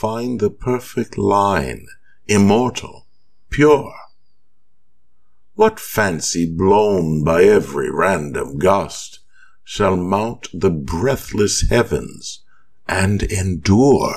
find the perfect line, immortal, pure. What fancy blown by every random gust shall mount the breathless heavens and endure?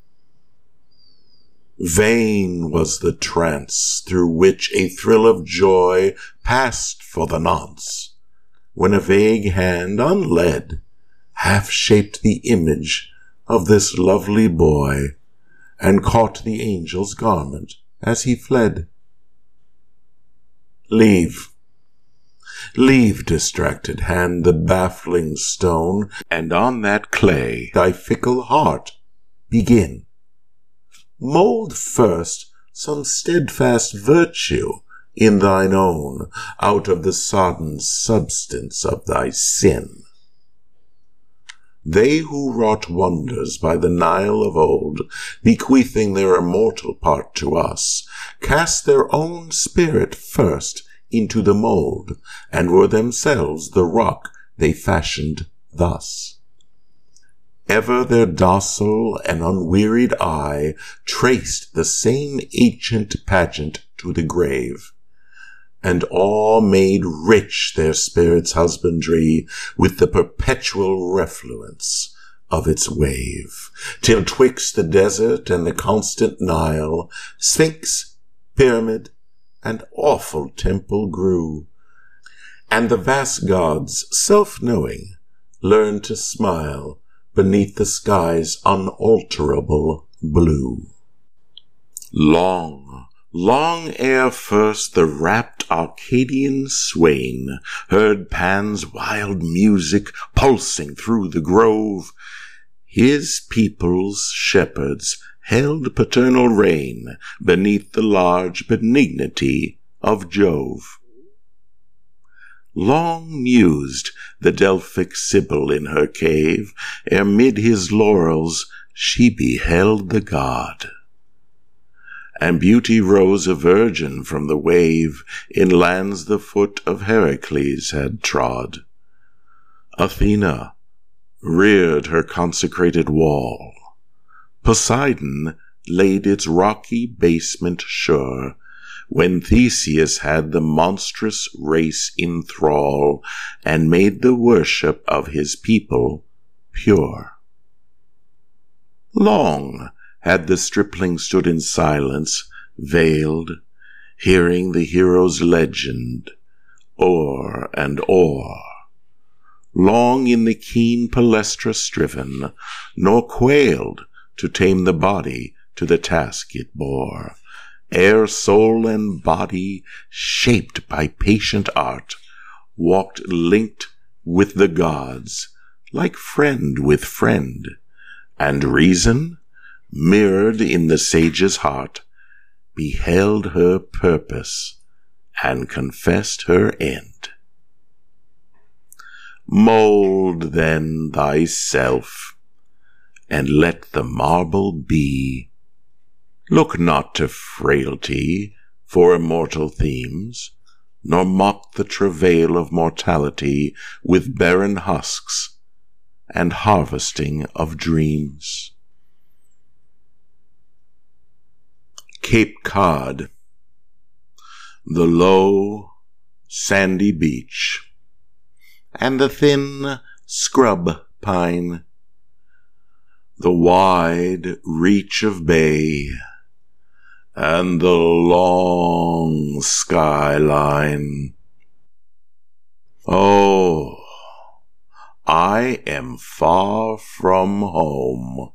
Vain was the trance through which a thrill of joy passed for the nonce, when a vague hand unled half-shaped the image of this lovely boy, and caught the angel's garment as he fled. Leave, distracted hand, the baffling stone, and on that clay thy fickle heart begin. Mold first some steadfast virtue in thine own, out of the sodden substance of thy sin. They who wrought wonders by the Nile of old, bequeathing their immortal part to us, cast their own spirit first into the mold, and were themselves the rock they fashioned thus. Ever their docile and unwearied eye traced the same ancient pageant to the grave, and awe made rich their spirit's husbandry with the perpetual refluence of its wave, till twixt the desert and the constant Nile, sphinx, pyramid, and awful temple grew, and the vast gods, self-knowing, learned to smile beneath the sky's unalterable blue. Long ere first the rapt Arcadian swain heard Pan's wild music pulsing through the grove, his people's shepherds held paternal reign beneath the large benignity of Jove. Long mused the Delphic Sibyl in her cave, ere mid his laurels she beheld the god. And beauty rose a virgin from the wave in lands the foot of Heracles had trod. Athena reared her consecrated wall. Poseidon laid its rocky basement sure, when Theseus had the monstrous race in thrall, and made the worship of his people pure. Long had the stripling stood in silence, veiled, hearing the hero's legend, o'er and o'er. Long in the keen Palestra striven, nor quailed to tame the body to the task it bore, ere soul and body, shaped by patient art, walked linked with the gods, like friend with friend, and reason, mirrored in the sage's heart, beheld her purpose and confessed her end. Mold then thyself, and let the marble be. Look not to frailty for immortal themes, nor mock the travail of mortality with barren husks and harvesting of dreams. Cape Cod, the low, sandy beach, and the thin scrub pine, the wide reach of bay, and the long skyline. Oh, I am far from home.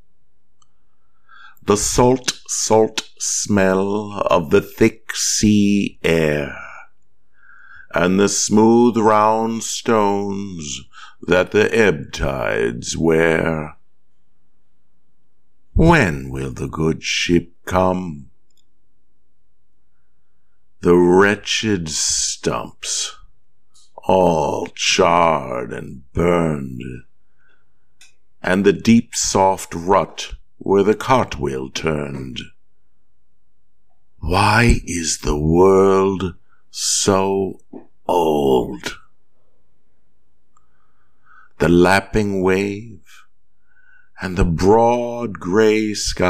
The salt smell of the thick sea air, and the smooth round stones that the ebb tides wear. When will the good ship come? The wretched stumps, all charred and burned, and the deep soft rut where the cartwheel turned. Why is the world so old? The lapping wave and the broad gray sky